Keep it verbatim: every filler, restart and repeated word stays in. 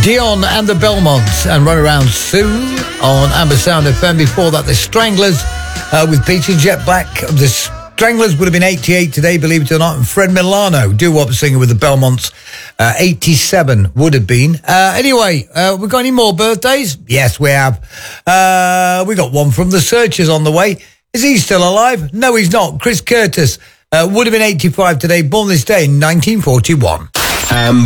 Dion and the Belmonts and Run Around Sue on Amber Sound F M. Before that, the Stranglers uh, with Peter Jet Black. The Stranglers would have been eighty-eight today, believe it or not. And Fred Milano, doo-wop singer with the Belmonts, uh, eighty-seven would have been. Uh, anyway, uh, we got any more birthdays? Yes, we have. Uh, we got one from the Searchers on the way. Is he still alive? No, he's not. Chris Curtis uh, would have been eighty-five today, born this day in nineteen forty-one. Amber.